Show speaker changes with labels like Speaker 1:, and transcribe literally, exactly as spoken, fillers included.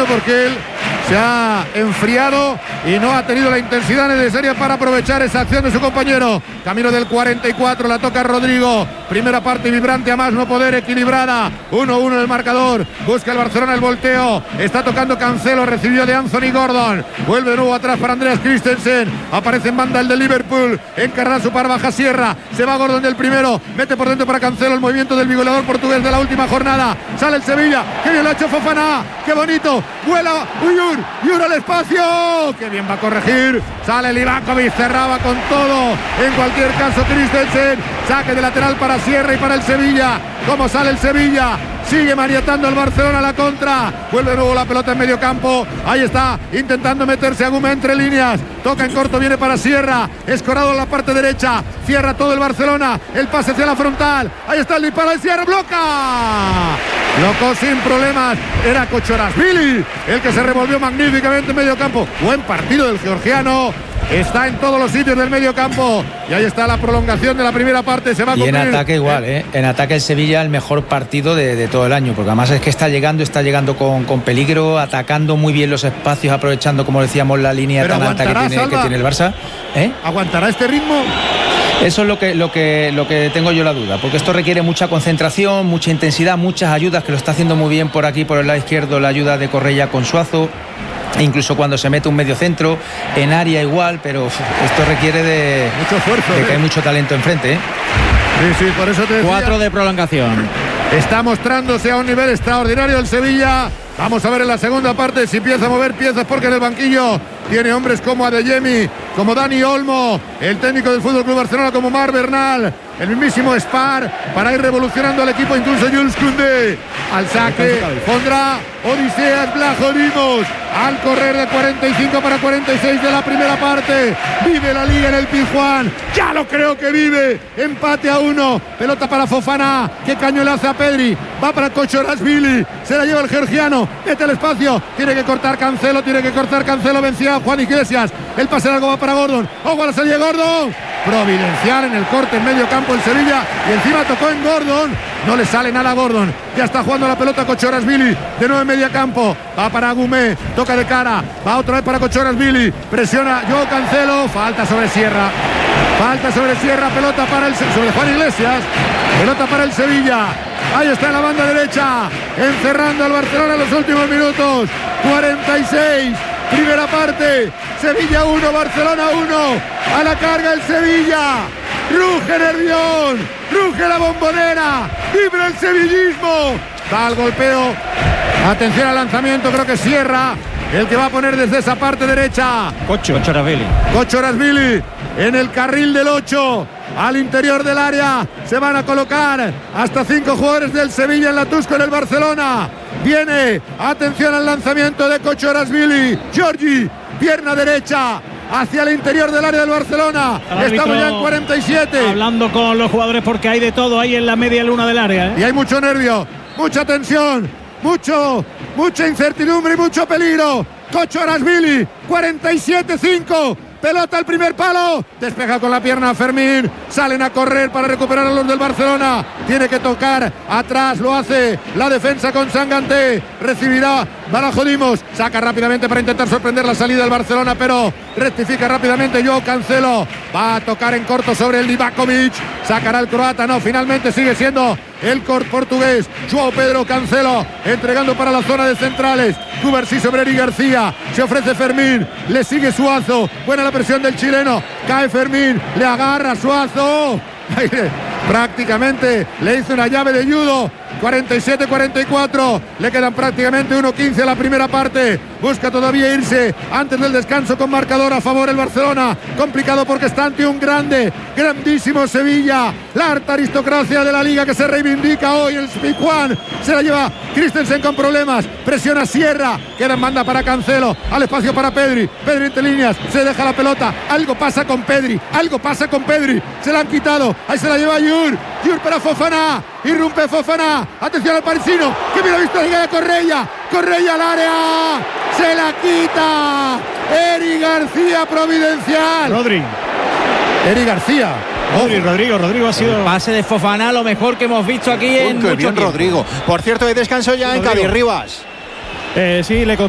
Speaker 1: entiendo por qué él se ha enfriado y no ha tenido la intensidad necesaria para aprovechar esa acción de su compañero. Camino del cuarenta y cuatro, la toca Rodrigo. Primera parte vibrante a más no poder, equilibrada. uno uno en el marcador. Busca el Barcelona el volteo. Está tocando Cancelo, recibió de Anthony Gordon. Vuelve de nuevo atrás para Andreas Christensen. Aparece en banda el de Liverpool. Encarna su par baja Sierra. Se va Gordon del primero. Mete por dentro para Cancelo el movimiento del bigoleador portugués de la última jornada. Sale el Sevilla. Qué bien lo ha hecho Fofana. Qué bonito. Vuela Uyur. Uyur al espacio. Qué bien va a corregir. Sale Livakovic. Cerraba con todo. En cualquier caso Christensen. Saque de lateral para Sierra y para el Sevilla. ¿Cómo sale el Sevilla? Sigue maniatando el Barcelona a la contra. Vuelve de nuevo la pelota en medio campo. Ahí está, intentando meterse Agüme entre líneas. Toca en corto, viene para Sierra. Escorado en la parte derecha. Cierra todo el Barcelona. El pase hacia la frontal. Ahí está el disparo de Sierra. ¡Bloca! Blocó sin problemas. Era Kochorashvili el que se revolvió magníficamente en medio campo. Buen partido del georgiano. Está en todos los sitios del medio campo. Y ahí está la prolongación de la primera parte. Se va a
Speaker 2: cumplir. Y en ataque igual, ¿eh? En ataque el Sevilla el mejor partido de, de todo el año. Porque además es que está llegando, está llegando con, con peligro, atacando muy bien los espacios, aprovechando, como decíamos, la línea tan alta que tiene, que tiene el Barça. ¿Eh?
Speaker 1: ¿Aguantará este ritmo?
Speaker 2: Eso es lo que, lo, que, lo que tengo yo la duda, porque esto requiere mucha concentración, mucha intensidad, muchas ayudas, que lo está haciendo muy bien por aquí, por el lado izquierdo, la ayuda de Correia con Suazo. Incluso cuando se mete un medio centro, en área igual, pero esto requiere de
Speaker 1: mucho esfuerzo,
Speaker 2: de que
Speaker 1: ¿eh?
Speaker 2: hay mucho talento enfrente, ¿eh?
Speaker 1: Sí, sí, por eso te decía.
Speaker 3: Cuatro de prolongación.
Speaker 1: Está mostrándose a un nivel extraordinario el Sevilla. Vamos a ver en la segunda parte si empieza a mover piezas, porque en el banquillo tiene hombres como Adeyemi, como Dani Olmo, el técnico del Fútbol Club Barcelona como Marc Bernal, el mismísimo Spar, para ir revolucionando al equipo, incluso Jules Koundé. Al saque pondrá Odiseas Blajorimos al correr de cuarenta y cinco para cuarenta y seis de la primera parte. Vive la liga en el Pizjuán, ya lo creo que vive. Empate a uno, pelota para Fofana, que caño le hace a Pedri, va para Kochorashvili, se la lleva el georgiano, mete el espacio, tiene que cortar Cancelo, tiene que cortar Cancelo, vencía a Juan Iglesias, el pase largo va para Gordon, ojo a la salida de Gordon, providencial en el corte en medio campo el Sevilla, y encima tocó en Gordon, no le sale nada a Gordon, ya está jugando la pelota Kochorashvili, de nuevo en media campo, va para Agumé, toca de cara, va otra vez para Kochorashvili, presiona Joao Cancelo, falta sobre Sierra, falta sobre Sierra, pelota para el sobre Juan Iglesias, pelota para el Sevilla. Ahí está en la banda derecha, encerrando al Barcelona en los últimos minutos. cuarenta y seis, primera parte, Sevilla uno, Barcelona uno. A la carga el Sevilla. Ruge Nervión, ruge la Bombonera, vibra el sevillismo. Da el golpeo. Atención al lanzamiento, creo que Sierra el que va a poner desde esa parte derecha.
Speaker 3: Cocho, Kochorashvili.
Speaker 1: Kochorashvili en el carril del ocho. Al interior del área se van a colocar hasta cinco jugadores del Sevilla en la Tusco en el Barcelona. Viene, atención al lanzamiento de Kochorashvili. Giorgi, pierna derecha hacia el interior del área del Barcelona. Estamos ya en cuarenta y siete.
Speaker 4: Hablando con los jugadores porque hay de todo ahí en la media luna del área, ¿eh?
Speaker 1: Y hay mucho nervio, mucha tensión, mucho, mucha incertidumbre y mucho peligro. Kochorashvili, cuarenta y siete cinco. Pelota al primer palo, despeja con la pierna Fermín, salen a correr para recuperar a los del Barcelona, tiene que tocar atrás, lo hace la defensa con Sanganté, recibirá Balajodimos, saca rápidamente para intentar sorprender la salida del Barcelona, pero rectifica rápidamente Joao Cancelo, va a tocar en corto sobre el Livakovic, sacará el croata, no, finalmente sigue siendo el cor portugués, Joao Pedro Cancelo, entregando para la zona de centrales, Cubarsí sobre Eri García, se ofrece Fermín, le sigue Suazo, buena la presión del chileno, cae Fermín, le agarra Suazo, prácticamente le hizo una llave de judo. cuarenta y siete cuarenta y cuatro, le quedan prácticamente uno quince a la primera parte, busca todavía irse antes del descanso con marcador a favor el Barcelona, complicado porque está ante un grande, grandísimo Sevilla, la harta aristocracia de la liga que se reivindica hoy, el Pizjuán, se la lleva Christensen con problemas, presiona Sierra, queda en banda para Cancelo, al espacio para Pedri, Pedri entre líneas, se deja la pelota, algo pasa con Pedri, algo pasa con Pedri, se la han quitado, ahí se la lleva Yur, Yur para Fofana, irrumpe Fofana, atención al parisino, que bien ha visto la liga de Correia, Correia al área, se la quita, Eri García providencial.
Speaker 4: Rodri.
Speaker 1: Eri García.
Speaker 4: Rodri, Rodrigo, Rodrigo ha sido...
Speaker 3: El pase de Fofana, lo mejor que hemos visto aquí en
Speaker 5: Qué
Speaker 3: mucho
Speaker 5: bien,
Speaker 3: tiempo.
Speaker 5: Rodrigo. Por cierto, hay descanso ya Rodrigo. En Cádiz, Rivas.
Speaker 4: Eh, sí, le costó